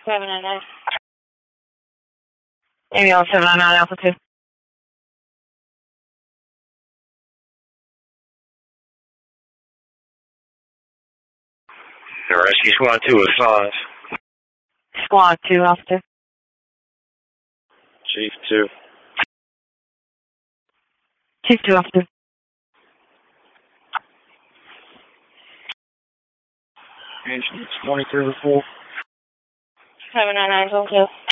799. Amy on 799 Alpha 2. Rescue Squad 2 is 5. Squad 2, Alpha 2. Chief 2. Chief 2, Alpha 2. Engine 23 to 4. 799 Alpha 2.